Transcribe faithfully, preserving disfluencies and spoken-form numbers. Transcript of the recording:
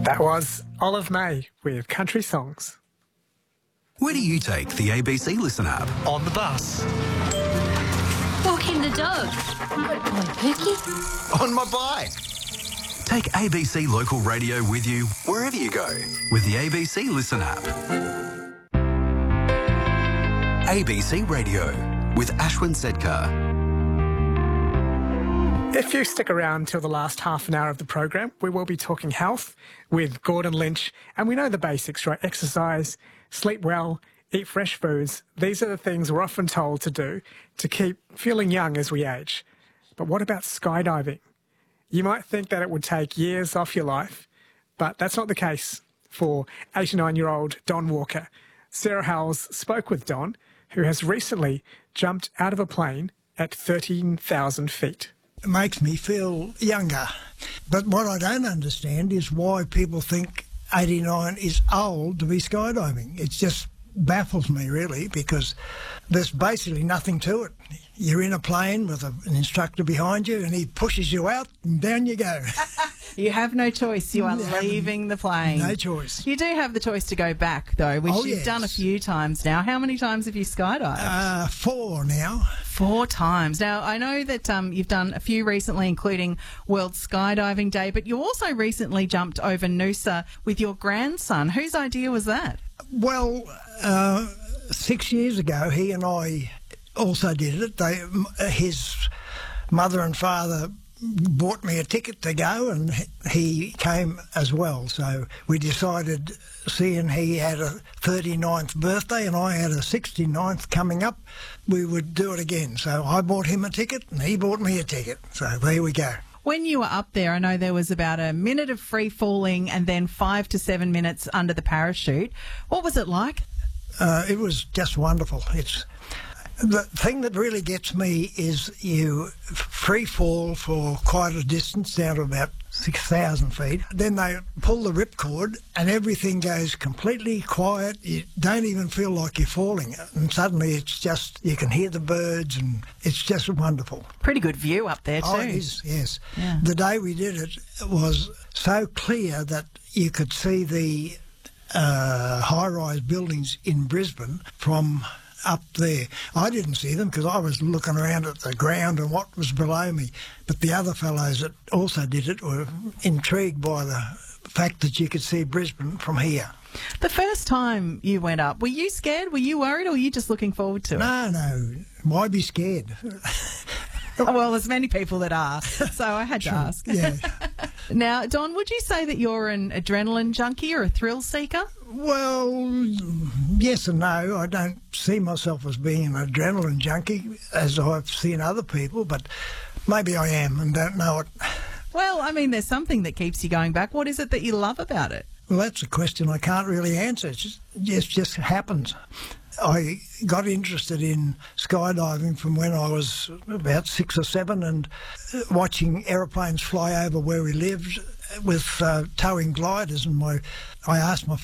That was Olive May with Country Songs. Where do you take the A B C Listen app? On the bus. Walking the dog. Good boy, Pookie. On my bike. Take A B C Local Radio with you wherever you go with the A B C Listen app. A B C Radio with Ashwin Sedkar. If you stick around till the last half an hour of the program, we will be talking health with Gordon Lynch. And we know the basics, right? Exercise, sleep well, eat fresh foods. These are the things we're often told to do to keep feeling young as we age. But what about skydiving? You might think that it would take years off your life, but that's not the case for eighty-nine-year-old Don Walker. Sarah Howells spoke with Don, who has recently jumped out of a plane at thirteen thousand feet. It makes me feel younger. But what I don't understand is why people think eighty-nine is old to be skydiving. It just baffles me, really, because there's basically nothing to it. You're in a plane with a, an instructor behind you and he pushes you out and down you go. You have no choice. You are You have leaving the plane. No choice. You do have the choice to go back, though, which Oh, you've yes. done a few times now. How many times have you skydived? Uh, four now. Four times. Now, I know that um, you've done a few recently, including World Skydiving Day, but you also recently jumped over Noosa with your grandson. Whose idea was that? Well, uh, six years ago, he and I also did it. They, his mother and father bought me a ticket to go and he came as well. So we decided, seeing he had a thirty-ninth birthday and I had a sixty-ninth coming up, we would do it again. So I bought him a ticket and he bought me a ticket. So there we go. When you were up there, I know there was about a minute of free falling and then five to seven minutes under the parachute. What was it like? Uh, it was just wonderful. It's the thing that really gets me is you free fall for quite a distance, down to about six thousand feet. Then they pull the ripcord and everything goes completely quiet. You don't even feel like you're falling. And suddenly it's just, you can hear the birds and it's just wonderful. Pretty good view up there too. Oh, it is, yes. Yeah. The day we did it was so clear that you could see the uh, high-rise buildings in Brisbane from up there. I didn't see them because I was looking around at the ground and what was below me. But the other fellows that also did it were intrigued by the fact that you could see Brisbane from here. The first time you went up, were you scared? Were you worried, or were you just looking forward to it? No, no. Why be scared? Well, there's many people that are, so I had to Sure, ask. yeah. Now, Don, would you say that you're an adrenaline junkie or a thrill seeker? Well, yes and no. I don't see myself as being an adrenaline junkie as I've seen other people, but maybe I am and don't know it. Well, I mean, there's something that keeps you going back. What is it that you love about it? Well, that's a question I can't really answer. It just, it just happens. I got interested in skydiving from when I was about six or seven and watching aeroplanes fly over where we lived with uh, towing gliders. And my, I asked my